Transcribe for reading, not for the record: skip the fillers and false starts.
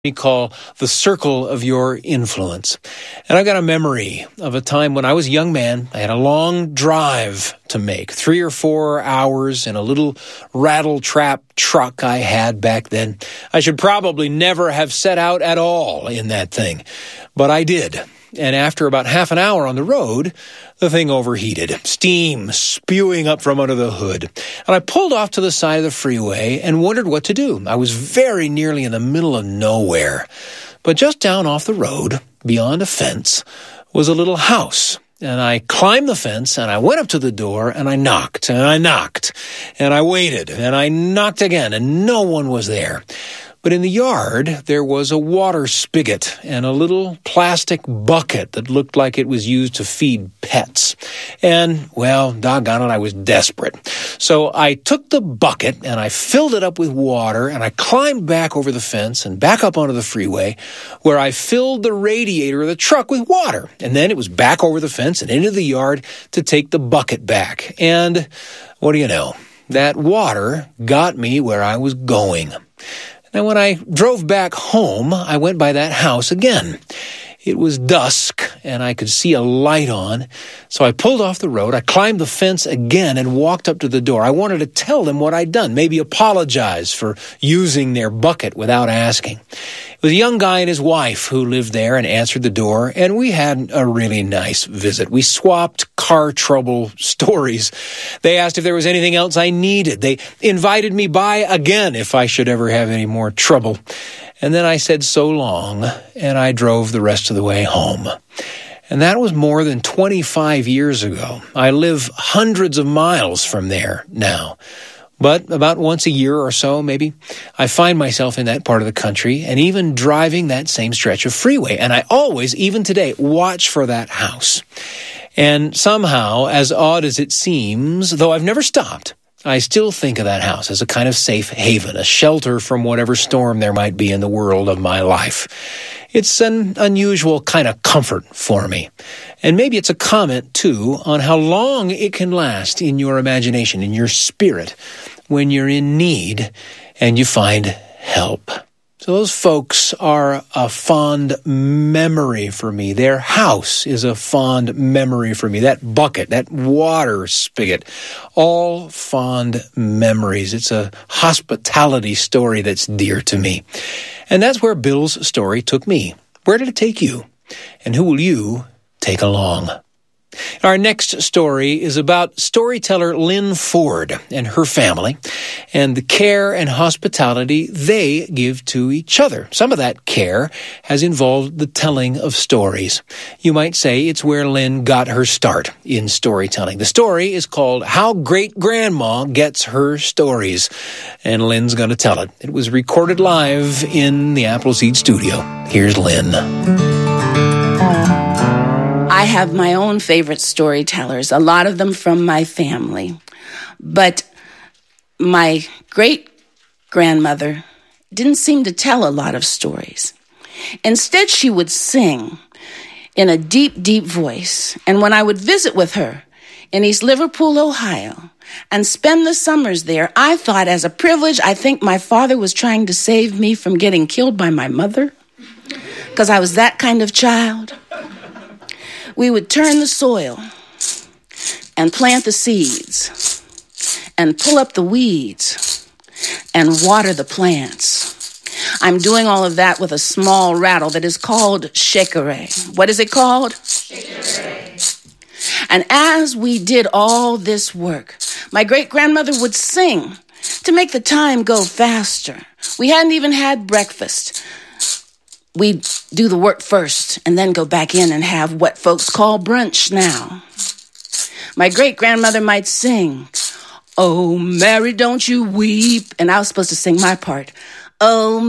we call the circle of your influence. And I've got a memory of a time when I was a young man. I had a long drive to make, 3 or 4 hours in a little rattle-trap truck I had back then. I should probably never have set out at all in that thing, but I did. And after about half an hour on the road, the thing overheated, steam spewing up from under the hood. And I pulled off to the side of the freeway and wondered what to do. I was very nearly in the middle of nowhere. But just down off the road, beyond a fence, was a little house. And I climbed the fence, and I went up to the door, and I knocked, and I knocked, and I waited, and I knocked again, and no one was there. But in the yard, there was a water spigot and a little plastic bucket that looked like it was used to feed pets. And, well, doggone it, I was desperate. So I took the bucket and I filled it up with water, and I climbed back over the fence and back up onto the freeway, where I filled the radiator of the truck with water. And then it was back over the fence and into the yard to take the bucket back. And what do you know? That water got me where I was going. Now, when I drove back home, I went by that house again. It was dusk, and I could see a light on, so I pulled off the road. I climbed the fence again and walked up to the door. I wanted to tell them what I'd done, maybe apologize for using their bucket without asking. It was a young guy and his wife who lived there and answered the door, and we had a really nice visit. We swapped car trouble stories. They asked if there was anything else I needed. They invited me by again if I should ever have any more trouble. And then I said so long, and I drove the rest of the way home. And that was more than 25 years ago. I live hundreds of miles from there now. But about once a year or so, maybe, I find myself in that part of the country and even driving that same stretch of freeway. And I always, even today, watch for that house. And somehow, as odd as it seems, though I've never stopped, I still think of that house as a kind of safe haven, a shelter from whatever storm there might be in the world of my life. It's an unusual kind of comfort for me. And maybe it's a comment, too, on how long it can last in your imagination, in your spirit, when you're in need and you find help. So those folks are a fond memory for me. Their house is a fond memory for me. That bucket, that water spigot, all fond memories. It's a hospitality story that's dear to me. And that's where Bill's story took me. Where did it take you? And who will you take along? Our next story is about storyteller Lynn Ford and her family and the care and hospitality they give to each other. Some of that care has involved the telling of stories. You might say it's where Lynn got her start in storytelling. The story is called How Great Grandma Gets Her Stories, and Lynn's going to tell it. It was recorded live in the Appleseed studio. Here's Lynn. I have my own favorite storytellers, a lot of them from my family. But my great-grandmother didn't seem to tell a lot of stories. Instead, she would sing in a deep, deep voice. And when I would visit with her in East Liverpool, Ohio, and spend the summers there, I thought as a privilege, I think my father was trying to save me from getting killed by my mother, because I was that kind of child. We would turn the soil and plant the seeds and pull up the weeds and water the plants. I'm doing all of that with a small rattle that is called shekere. What is it called? Shekere. And as we did all this work, my great-grandmother would sing to make the time go faster. We hadn't even had breakfast. We'd do the work first and then go back in and have what folks call brunch now. My great-grandmother might sing, "Oh, Mary, don't you weep." And I was supposed to sing my part. "Oh,